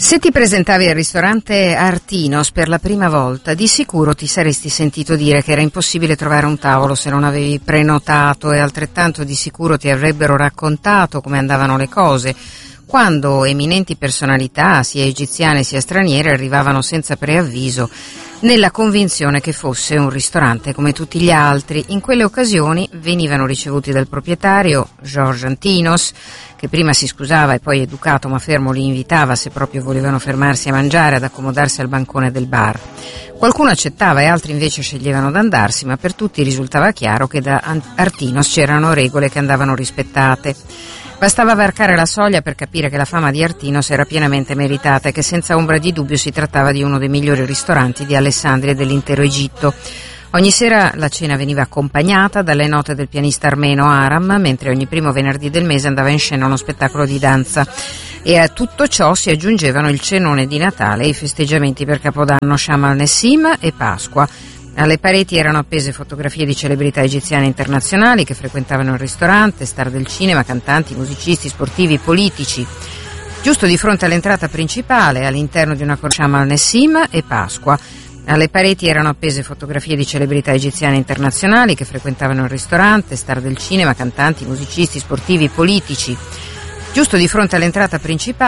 Se ti presentavi al ristorante Artinos per la prima volta, di sicuro ti saresti sentito dire che era impossibile trovare un tavolo se non avevi prenotato, e altrettanto di sicuro ti avrebbero raccontato come andavano le cose quando eminenti personalità, sia egiziane sia straniere, arrivavano senza preavviso nella convinzione che fosse un ristorante come tutti gli altri. In quelle occasioni venivano ricevuti dal proprietario, George Antinos, che prima si scusava e poi, educato ma fermo, li invitava, se proprio volevano fermarsi a mangiare, ad accomodarsi al bancone del bar. Qualcuno accettava e altri invece sceglievano d'andarsi, ma per tutti risultava chiaro che da Artinos c'erano regole che andavano rispettate. Bastava varcare la soglia per capire che la fama di Artinos era pienamente meritata e che senza ombra di dubbio si trattava di uno dei migliori ristoranti di Alessandria e dell'intero Egitto. Ogni sera la cena veniva accompagnata dalle note del pianista armeno Aram, mentre ogni primo venerdì del mese andava in scena uno spettacolo di danza. E a tutto ciò si aggiungevano il cenone di Natale e i festeggiamenti per Capodanno, Sham al-Nessim e Pasqua. Alle pareti erano appese fotografie di celebrità egiziane internazionali che frequentavano il ristorante, star del cinema, cantanti, musicisti, sportivi, politici. Giusto di fronte all'entrata principale, all'interno di una Sham al-Nessim e Pasqua. Alle pareti erano appese fotografie di celebrità egiziane internazionali che frequentavano il ristorante, star del cinema, cantanti, musicisti, sportivi, politici. Giusto di fronte all'entrata principale